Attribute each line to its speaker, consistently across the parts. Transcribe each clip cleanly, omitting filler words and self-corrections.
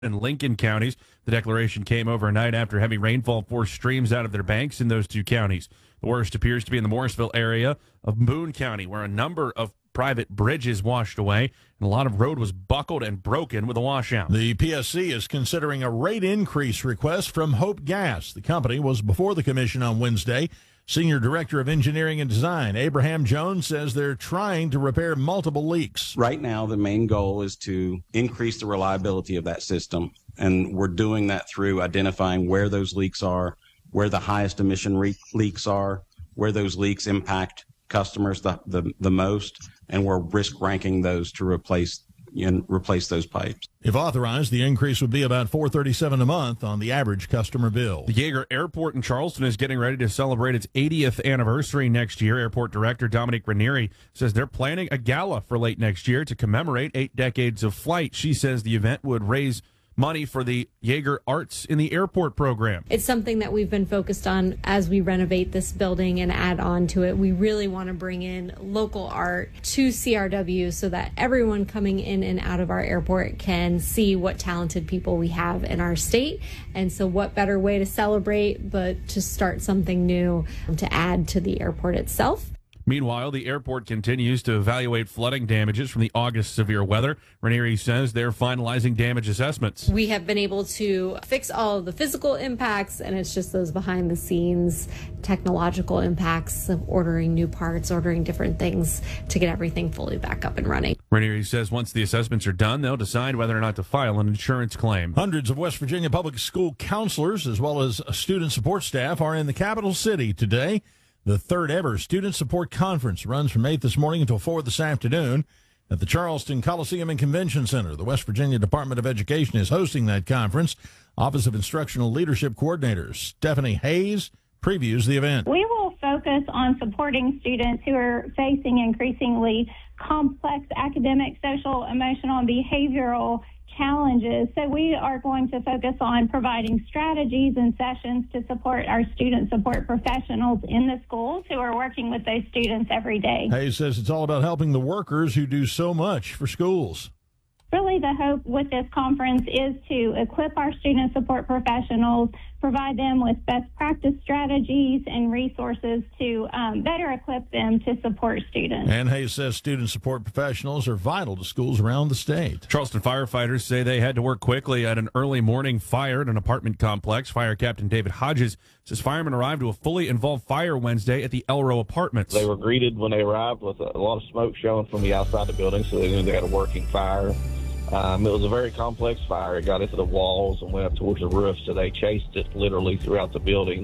Speaker 1: in Lincoln counties. The declaration came overnight after heavy rainfall forced streams out of their banks in those two counties. The worst appears to be in the Morrisville area of Boone County, where a number of private bridges washed away and a lot of road was buckled and broken with a washout.
Speaker 2: The PSC is considering a rate increase request from Hope Gas. The company was before the commission on Wednesday. Senior Director of Engineering and Design, Abraham Jones, says they're trying to repair multiple leaks.
Speaker 3: Right now, the main goal is to increase the reliability of that system, and we're doing that through identifying where those leaks are, where the highest emission leaks are, where those leaks impact customers the most, and we're risk ranking those to replace those pipes.
Speaker 2: If authorized, the increase would be about $437 a month on the average customer bill.
Speaker 1: The Yeager Airport in Charleston is getting ready to celebrate its 80th anniversary next year. Airport Director Dominique Ranieri says they're planning a gala for late next year to commemorate 8 decades of flight. She says the event would raise money for the Yeager Arts in the Airport program.
Speaker 4: It's something that we've been focused on as we renovate this building and add on to it. We really want to bring in local art to CRW so that everyone coming in and out of our airport can see what talented people we have in our state. And so what better way to celebrate but to start something new to add to the airport itself.
Speaker 1: Meanwhile, the airport continues to evaluate flooding damages from the August severe weather. Ranieri says they're finalizing damage assessments.
Speaker 4: We have been able to fix all of the physical impacts, and it's just those behind-the-scenes technological impacts of ordering new parts, ordering different things to get everything fully back up and running.
Speaker 1: Ranieri says once the assessments are done, they'll decide whether or not to file an insurance claim.
Speaker 2: Hundreds of West Virginia public school counselors, as well as student support staff, are in the capital city today. The third ever Student Support Conference runs from 8 this morning until 4 this afternoon at the Charleston Coliseum and Convention Center. The West Virginia Department of Education is hosting that conference. Office of Instructional Leadership Coordinator Stephanie Hayes previews the event.
Speaker 5: We will focus on supporting students who are facing increasingly complex academic, social, emotional, and behavioral challenges. So we are going to focus on providing strategies and sessions to support our student support professionals in the schools who are working with those students every day.
Speaker 2: Hayes says it's all about helping the workers who do so much for schools.
Speaker 5: Really, the hope with this conference is to equip our student support professionals, provide them with best practice strategies and resources to better equip them to support students.
Speaker 2: And Hayes says student support professionals are vital to schools around the state.
Speaker 1: Charleston firefighters say they had to work quickly at an early morning fire at an apartment complex. Fire Captain David Hodges says firemen arrived to a fully involved fire Wednesday at the Elro Apartments.
Speaker 6: They were greeted when they arrived with a lot of smoke showing from the outside of the building, so they knew they had a working fire. It was a very complex fire. It got into the walls and went up towards the roof, so they chased it literally throughout the building.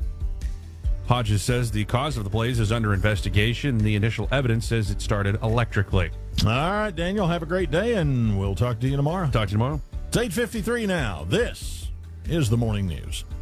Speaker 1: Hodges says the cause of the blaze is under investigation. The initial evidence says it started electrically.
Speaker 2: All right, Daniel, have a great day, and we'll talk to you tomorrow.
Speaker 1: Talk to you tomorrow.
Speaker 2: It's 8:53 now. This is the Morning News.